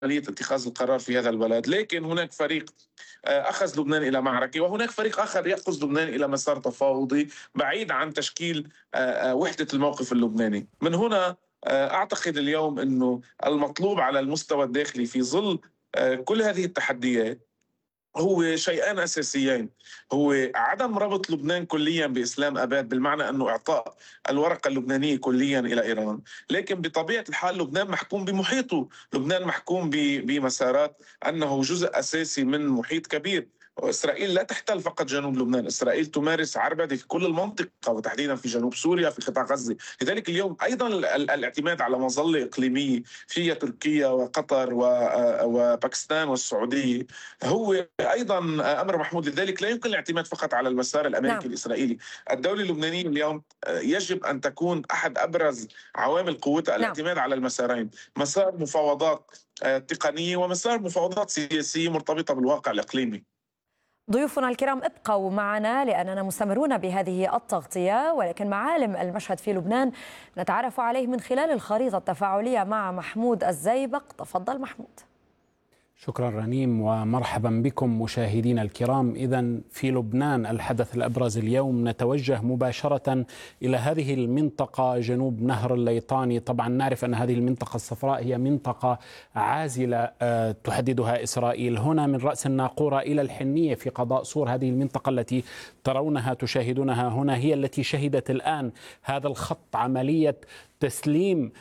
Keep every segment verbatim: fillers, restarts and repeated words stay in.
عملية اتخاذ القرار في هذا البلد، لكن هناك فريق آه، أخذ لبنان إلى معركة، وهناك فريق آخر يأخذ لبنان إلى مسار تفاوضي بعيد عن تشكيل آه، آه، وحدة الموقف اللبناني. من هنا آه، أعتقد اليوم أنه المطلوب على المستوى الداخلي في ظل آه، كل هذه التحديات هو شيئان أساسيين. هو عدم ربط لبنان كليا بإسلام أباد، بالمعنى أنه إعطاء الورقة اللبنانية كليا إلى إيران، لكن بطبيعة الحال لبنان محكوم بمحيطه، لبنان محكوم بمسارات أنه جزء أساسي من محيط كبير. وإسرائيل لا تحتل فقط جنوب لبنان، إسرائيل تمارس عربدة في كل المنطقة وتحديدا في جنوب سوريا في قطاع غزة. لذلك اليوم أيضا الاعتماد على مظلة إقليمية فيها تركيا وقطر وباكستان والسعودية هو ايضا امر محمود. لذلك لا يمكن الاعتماد فقط على المسار الامريكي نعم. الاسرائيلي. الدوله اللبنانيه اليوم يجب ان تكون احد ابرز عوامل قوتها نعم. الاعتماد على المسارين، مسار مفاوضات تقنيه ومسار مفاوضات سياسيه مرتبطه بالواقع الاقليمي. ضيوفنا الكرام ابقوا معنا لأننا مستمرون بهذه التغطية، ولكن معالم المشهد في لبنان نتعرف عليه من خلال الخريطة التفاعلية مع محمود الزيبق. تفضل محمود. شكرا رنيم ومرحبا بكم مشاهدينا الكرام. إذن في لبنان الحدث الأبرز اليوم نتوجه مباشرة إلى هذه المنطقة جنوب نهر الليطاني. طبعا نعرف أن هذه المنطقة الصفراء هي منطقة عازلة تحددها إسرائيل. هنا من رأس الناقورة إلى الحنية في قضاء صور، هذه المنطقة التي ترونها تشاهدونها هنا هي التي شهدت الآن هذا الخط عملية تسليم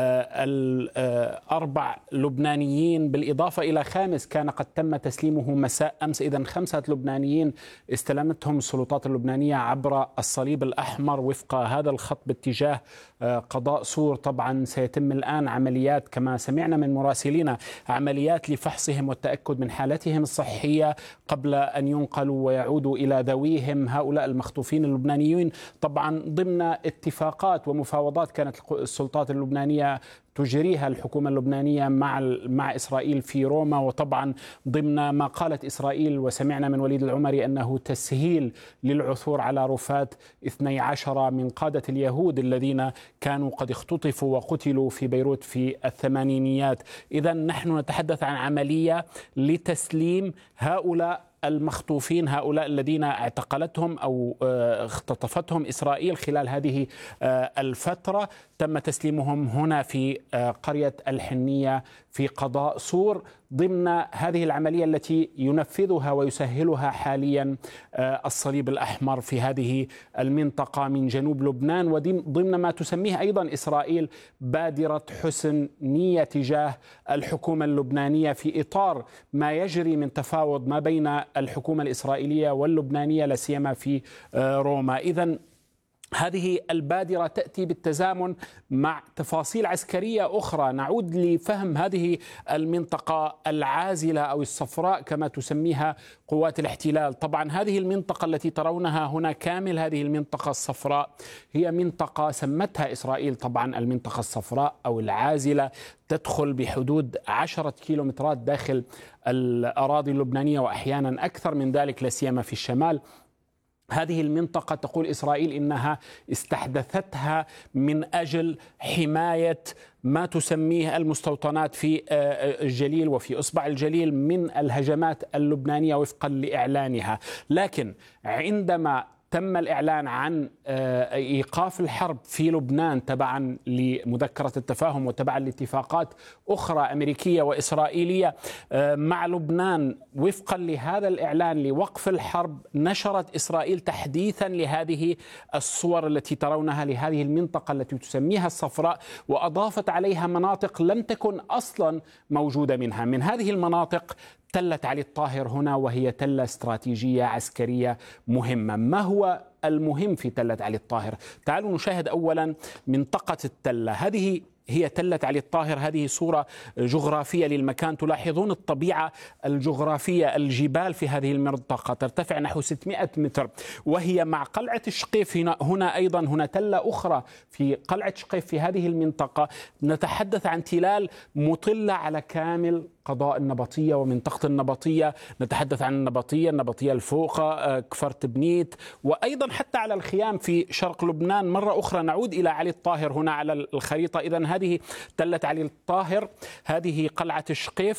الأربع لبنانيين بالإضافة إلى خامس كان قد تم تسليمه مساء أمس. إذن خمسة لبنانيين استلمتهم السلطات اللبنانية عبر الصليب الأحمر وفق هذا الخط باتجاه قضاء صور. طبعا سيتم الآن عمليات كما سمعنا من مراسلين، عمليات لفحصهم والتأكد من حالتهم الصحية قبل أن ينقلوا ويعودوا إلى ذويهم هؤلاء المخطوفين اللبنانيين، طبعا ضمن اتفاقات ومفاوضات كانت السلطات اللبنانية تجريها الحكومة اللبنانية مع مع إسرائيل في روما، وطبعا ضمن ما قالت إسرائيل وسمعنا من وليد العمري أنه تسهيل للعثور على رفات اثني عشر من قادة اليهود الذين كانوا قد اختطفوا وقتلوا في بيروت في الثمانينيات. إذن نحن نتحدث عن عملية لتسليم هؤلاء المخطوفين، هؤلاء الذين اعتقلتهم أو اختطفتهم إسرائيل خلال هذه الفترة. تم تسليمهم هنا في قرية الحنية في قضاء صور ضمن هذه العملية التي ينفذها ويسهلها حاليا الصليب الأحمر في هذه المنطقة من جنوب لبنان، وضمن ما تسميه أيضا إسرائيل بادرة حسن نية تجاه الحكومة اللبنانية في إطار ما يجري من تفاوض ما بين الحكومة الإسرائيلية واللبنانية لا سيما في روما. إذن هذه البادرة تأتي بالتزامن مع تفاصيل عسكرية أخرى. نعود لفهم هذه المنطقة العازلة أو الصفراء كما تسميها قوات الاحتلال. طبعا هذه المنطقة التي ترونها هنا كامل هذه المنطقة الصفراء هي منطقة سمتها إسرائيل طبعا المنطقة الصفراء أو العازلة، تدخل بحدود عشرة كيلومترات داخل الأراضي اللبنانية وأحيانا أكثر من ذلك لا سيما في الشمال. هذه المنطقة تقول إسرائيل إنها استحدثتها من أجل حماية ما تسميه المستوطنات في الجليل وفي إصبع الجليل من الهجمات اللبنانية وفقا لإعلانها. لكن عندما تم الإعلان عن إيقاف الحرب في لبنان تبعا لمذكرة التفاهم وتبعا لاتفاقات أخرى أمريكية وإسرائيلية مع لبنان وفقا لهذا الإعلان لوقف الحرب، نشرت إسرائيل تحديثا لهذه الصور التي ترونها لهذه المنطقة التي تسميها الصفراء، وأضافت عليها مناطق لم تكن أصلا موجودة منها. من هذه المناطق تلة علي الطاهر هنا، وهي تلة استراتيجية عسكرية مهمة. ما هو المهم في تلة علي الطاهر؟ تعالوا نشاهد أولا منطقة التلة. هذه هي تلة علي الطاهر، هذه صورة جغرافية للمكان. تلاحظون الطبيعة الجغرافية، الجبال في هذه المنطقة ترتفع نحو ستمائة متر، وهي مع قلعة شقيف. هنا, هنا أيضا هنا تلة أخرى في قلعة شقيف في هذه المنطقة. نتحدث عن تلال مطلة على كامل قضاء النبطية ومنطقة النبطية. نتحدث عن النبطية، النبطية الفوقة، كفر تبنيت، وأيضا حتى على الخيام في شرق لبنان. مرة أخرى نعود إلى علي الطاهر هنا على الخريطة. إذن هذه تلة علي الطاهر، هذه قلعة الشقيف،